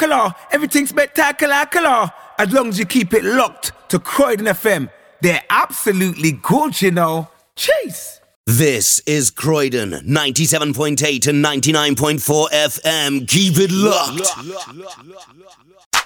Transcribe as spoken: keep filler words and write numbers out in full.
Everything's spectacular. As long as you keep it locked to Croydon F M, they're absolutely good, you know. Chase. This is Croydon, ninety-seven point eight and ninety-nine point four F M. Keep it locked.